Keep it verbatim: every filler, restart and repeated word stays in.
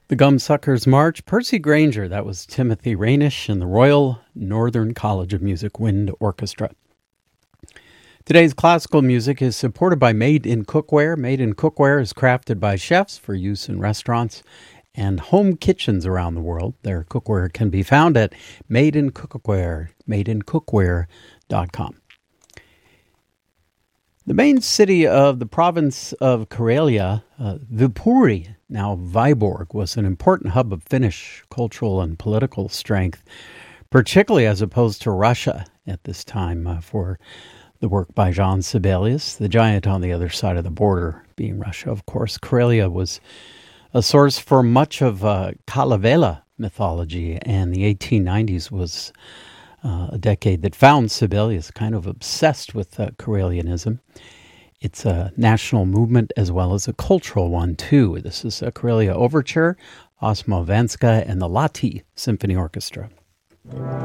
The Gumsuckers March, Percy Granger, that was Timothy Rainish and the Royal Northern College of Music Wind Orchestra. Today's classical music is supported by Made in Cookware. Made in Cookware is crafted by chefs for use in restaurants and home kitchens around the world. Their cookware can be found at Made in Cookware, made in cookware dot com. The main city of the province of Karelia, uh, Viipuri, now Viborg, was an important hub of Finnish cultural and political strength, particularly as opposed to Russia at this time uh, for the work by Jean Sibelius, the giant on the other side of the border being Russia. Of course, Karelia was a source for much of uh, Kalevala mythology, and the eighteen nineties was Uh, a decade that found Sibelius kind of obsessed with uh, Karelianism. It's a national movement as well as a cultural one, too. This is a Karelia Overture, Osmo Venska, and the Lahti Symphony Orchestra.